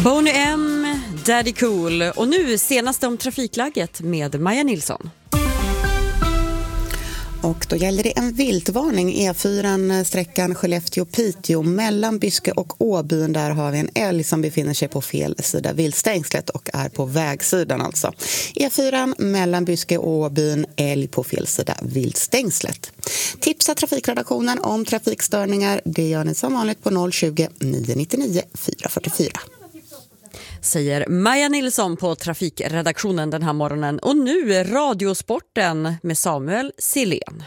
Boney M, Daddy Cool och nu senast om trafikläget med Maja Nilsson. Och då gäller det en viltvarning E4, sträckan Skellefteå-Piteå mellan Byske och Åbyn. Där har vi en älg som befinner sig på fel sida viltstängslet och är på vägsidan alltså. E4 mellan Byske och Åbyn, älg på fel sida viltstängslet. Tipsa trafikredaktionen om trafikstörningar. Det gör ni som vanligt på 020 999 444. Säger Maja Nilsson på trafikredaktionen den här morgonen. Och nu radiosporten med Samuel Silén.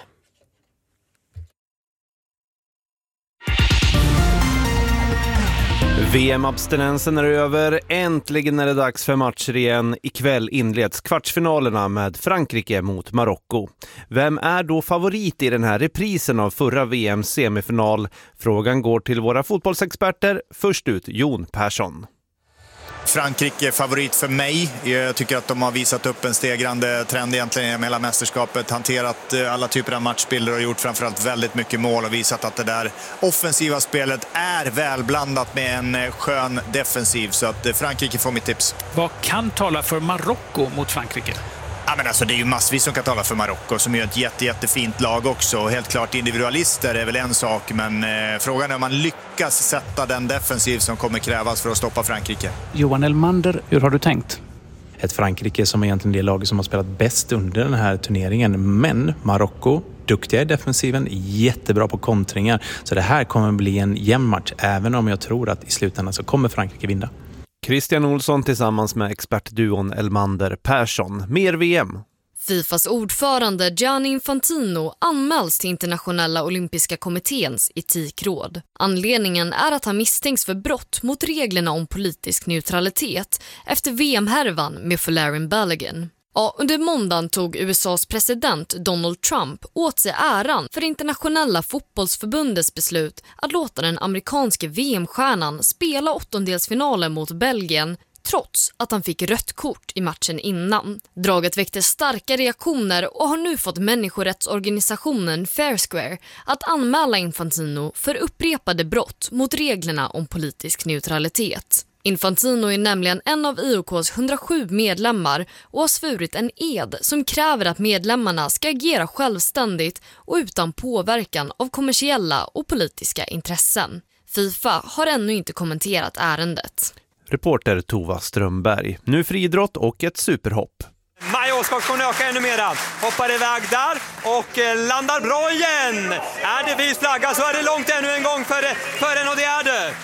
VM-abstinensen är över. Äntligen är det dags för matcher igen. Ikväll inleds kvartsfinalerna med Frankrike mot Marocko. Vem är då favorit i den här reprisen av förra VMs semifinal? Frågan går till våra fotbollsexperter. Först ut Jon Persson. Frankrike är favorit för mig. Jag tycker att de har visat upp en stegrande trend egentligen med hela mästerskapet. Hanterat alla typer av matchbilder och gjort framförallt väldigt mycket mål och visat att det där offensiva spelet är välblandat med en skön defensiv. Så att Frankrike får mitt tips. Vad kan tala för Marocko mot Frankrike? Ja, men alltså, det är ju massvis som kan tala för Marocko som är ett jättefint lag också. Helt klart individualister är väl en sak, men frågan är om man lyckas sätta den defensiv som kommer krävas för att stoppa Frankrike. Johan Elmander, hur har du tänkt? Ett Frankrike som är egentligen det laget som har spelat bäst under den här turneringen, men Marocko duktiga i defensiven, jättebra på kontringar. Så det här kommer bli en jämn match, även om jag tror att i slutändan så kommer Frankrike vinna. Christian Olsson tillsammans med expertduon Elmander Persson. Mer VM. Fifas ordförande Gianni Infantino anmäls till Internationella olympiska kommitténs etikråd. Anledningen är att han misstänks för brott mot reglerna om politisk neutralitet efter VM-härvan med Folarin Balogun. Ja, under måndagen tog USAs president Donald Trump åt sig äran för Internationella fotbollsförbundets beslut att låta den amerikanske VM-stjärnan spela åttondelsfinalen mot Belgien trots att han fick rött kort i matchen innan. Draget väckte starka reaktioner och har nu fått människorättsorganisationen Fair Square att anmäla Infantino för upprepade brott mot reglerna om politisk neutralitet. Infantino är nämligen en av IOKs 107 medlemmar och har svurit en ed som kräver att medlemmarna ska agera självständigt och utan påverkan av kommersiella och politiska intressen. FIFA har ännu inte kommenterat ärendet. Reporter Tova Strömberg. Nu friidrott och ett superhopp. Maja Åskog kommer öka ännu mera. Hoppar iväg där och landar bra igen. Är det vit flagga så är det långt ännu en gång för en och det är det.